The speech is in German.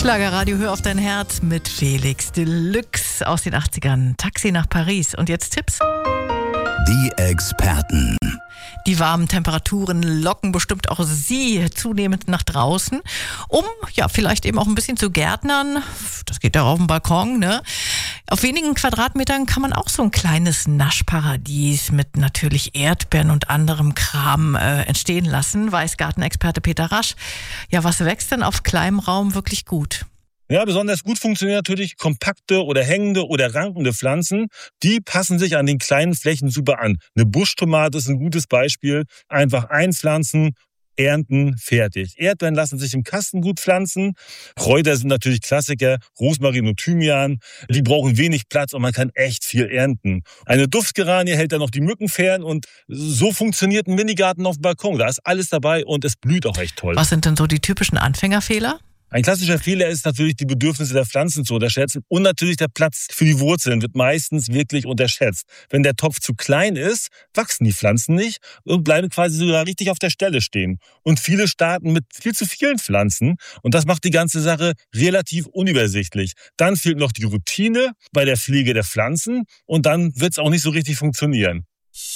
Schlagerradio, hör auf dein Herz mit Felix Deluxe aus den 80ern. Taxi nach Paris. Und jetzt Tipps? Die Experten. Die warmen Temperaturen locken bestimmt auch Sie zunehmend nach draußen, um ja vielleicht eben auch ein bisschen zu gärtnern. Das geht ja auf dem Balkon, ne? Auf wenigen Quadratmetern kann man auch so ein kleines Naschparadies mit natürlich Erdbeeren und anderem Kram entstehen lassen, weiß Gartenexperte Peter Rasch. Ja, was wächst denn auf kleinem Raum wirklich gut? Ja, besonders gut funktionieren natürlich kompakte oder hängende oder rankende Pflanzen. Die passen sich an den kleinen Flächen super an. Eine Buschtomate ist ein gutes Beispiel. Einfach einpflanzen, ernten, fertig. Erdbeeren lassen sich im Kasten gut pflanzen. Kräuter sind natürlich Klassiker. Rosmarin und Thymian. Die brauchen wenig Platz und man kann echt viel ernten. Eine Duftgeranie hält dann noch die Mücken fern und so funktioniert ein Minigarten auf dem Balkon. Da ist alles dabei und es blüht auch echt toll. Was sind denn so die typischen Anfängerfehler? Ein klassischer Fehler ist natürlich, die Bedürfnisse der Pflanzen zu unterschätzen und natürlich der Platz für die Wurzeln wird meistens wirklich unterschätzt. Wenn der Topf zu klein ist, wachsen die Pflanzen nicht und bleiben quasi sogar richtig auf der Stelle stehen. Und viele starten mit viel zu vielen Pflanzen und das macht die ganze Sache relativ unübersichtlich. Dann fehlt noch die Routine bei der Pflege der Pflanzen und dann wird es auch nicht so richtig funktionieren.